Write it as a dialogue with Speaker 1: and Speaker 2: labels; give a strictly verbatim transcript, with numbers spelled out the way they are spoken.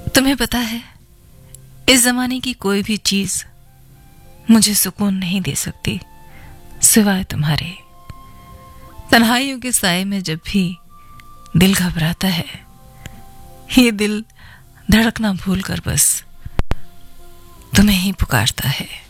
Speaker 1: तुम्हें पता है, इस जमाने की कोई भी चीज मुझे सुकून नहीं दे सकती सिवाय तुम्हारे। तन्हाइयों के साए में जब भी दिल घबराता है, ये दिल धड़कना भूल कर बस तुम्हें ही पुकारता है।